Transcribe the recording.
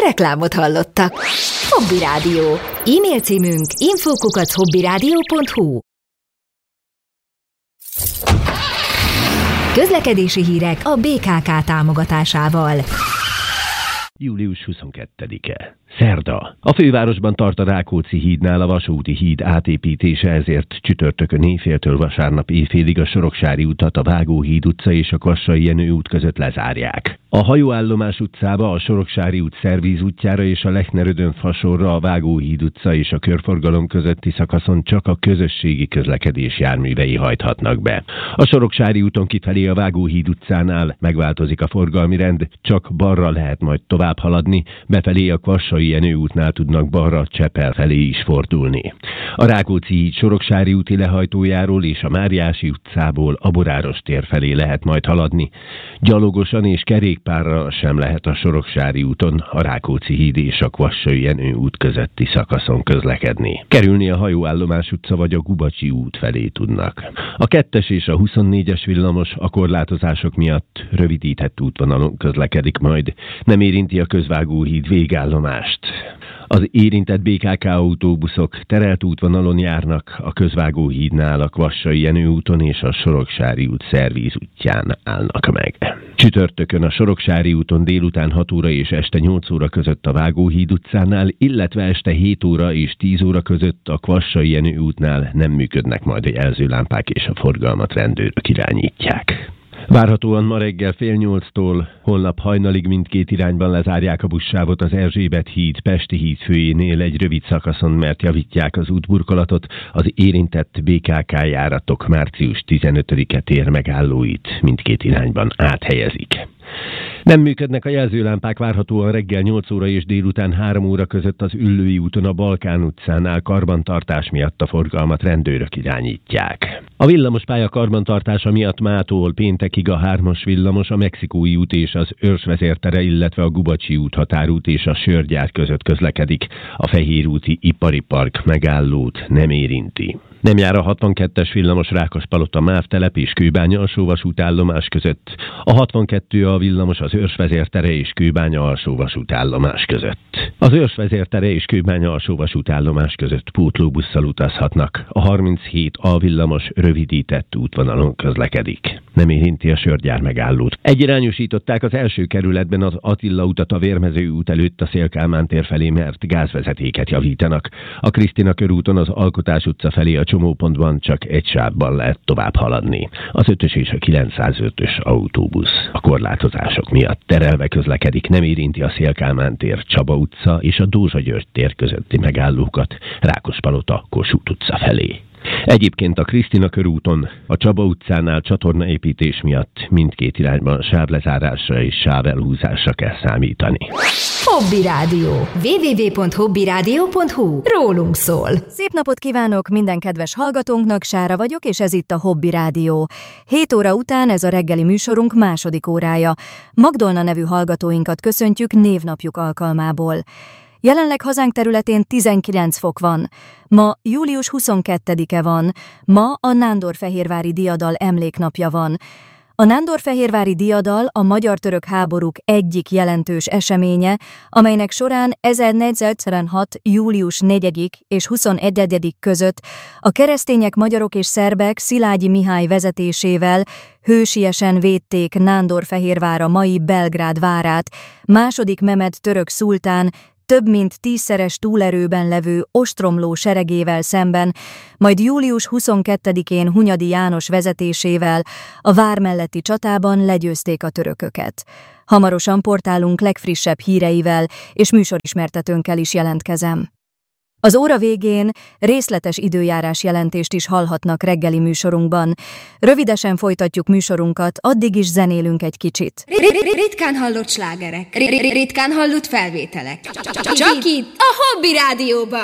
Reklámot hallottak. Hobby Rádió. E-mail címünk info@hobbyradio.hu. Közlekedési hírek a BKK támogatásával. Július 22-e. Szerda. A fővárosban tart a Rákóczi hídnál a vasúti híd átépítése, ezért csütörtökön éjféltől vasárnap éjfélig a Soroksári utat, a Vágóhíd utca és a Kvassai Jenő út között lezárják. A hajóállomás utcába, a Soroksári út Szervíz útjára és a Lechner-Ödön fasorra, a Vágóhíd utca és a körforgalom közötti szakaszon csak a közösségi közlekedés járművei hajthatnak be. A Soroksári úton kifelé a Vágóhíd utcánál megváltozik a forgalmi rend, csak balra lehet majd tovább haladni, befelé a Kvassai Jenő útnál tudnak balra Csepel felé is fordulni. A Rákóczi híd Soroksári úti lehajtójáról és a Máriási utcából a Boráros tér felé lehet majd haladni. Gyalogosan és kerékpárral sem lehet a Soroksári úton, a Rákóczi híd és a Kvassai Jenő út közötti szakaszon közlekedni. Kerülni a Hajóállomás utca vagy a Gubacsi út felé tudnak. A 2-es és a 24-es villamos a korlátozások miatt rövidített útvonalon közlekedik majd. Nem érinti a Közvágóhíd végállomást. Az érintett BKK autóbuszok terelt útvonalon járnak, a Közvágóhídnál, a Kvassai Jenő úton és a Soroksári út Szervíz útján állnak meg. Csütörtökön a Soroksári úton délután 6 óra és este 8 óra között a Vágóhíd utcánál, illetve este 7 óra és 10 óra között a Kvassai Jenő útnál nem működnek majd a jelzőlámpák és a forgalmat rendőrök irányítják. Várhatóan ma reggel 7:30-tól holnap hajnalig mindkét irányban lezárják a buszsávot az Erzsébet híd Pesti híd főjénél egy rövid szakaszon, mert javítják az útburkolatot, az érintett BKK járatok március 15-e tér megállóit mindkét irányban áthelyezik. Nem működnek a jelzőlámpák várhatóan reggel 8 óra és délután 3 óra között az Üllői úton a Balkán utcánál, karbantartás miatt a forgalmat rendőrök irányítják. A villamospálya karbantartása miatt mától péntekig a 3-as villamos, a Mexikói út és az Őrs vezértere, illetve a Gubacsi út határút és a Sörgyár között közlekedik. A Fehérúti Ipari Park megállót nem érinti. Nem jár a 62-es villamos Rákospalota Mávtelep és Kőbánya alsóvasútállomás között. A 62 a villamos az Őrs vezértere és Kőbánya alsóvasútállomás között. Az Őrs vezértere és Kőbánya alsóvasútállomás között pótlóbusszal utazhatnak. A 37 a villamos rövidített útvonalon közlekedik. Nem érinti a Sörgyár megállót. Egyirányosították az első kerületben az Attila utat a Vérmező út előtt a Széll-Kálmán tér felé, mert gázvezetéket javítanak. A Krisztina körúton az Alkotás utca felé a csomópontban csak egy sávban lehet tovább haladni. Az 5-ös és a 905-ös autóbusz a korlátozások miatt terelve közlekedik, nem érinti a Széll-Kálmán tér, Csaba utca és a Dózsa György tér közötti megállókat Rákospalota Kossuth utca felé. Egyébként a Krisztina körúton a Csaba utcánál csatornaépítés miatt mindkét irányban sávlezárásra és sávelhúzásra kell számítani. Hobby Rádió. www.hobbyradio.hu. Rólunk szól. Szép napot kívánok minden kedves hallgatónknak, Sára vagyok, és ez itt a Hobby Rádió. 7 óra után ez a reggeli műsorunk második órája. Magdolna nevű hallgatóinkat köszöntjük névnapjuk alkalmából. Jelenleg hazánk területén 19 fok van. Ma július 22-e van. Ma a Nándorfehérvári diadal emléknapja van. A Nándorfehérvári diadal a magyar-török háborúk egyik jelentős eseménye, amelynek során 1456. július 4. és 21. között a keresztények, magyarok és szerbek Szilágyi Mihály vezetésével hősiesen védték Nándorfehérvár mai Belgrád várát, II. Mehmed török szultán több mint 10-szeres túlerőben levő ostromló seregével szemben, majd július 22-én Hunyadi János vezetésével a vár melletti csatában legyőzték a törököket. Hamarosan portálunk legfrissebb híreivel és műsorismertetőnkkel is jelentkezem. Az óra végén részletes időjárás jelentést is hallhatnak reggeli műsorunkban. Rövidesen folytatjuk műsorunkat, addig is zenélünk egy kicsit. Ritkán hallott slágerek, ritkán hallott felvételek. Csak itt a Hobby Rádióban.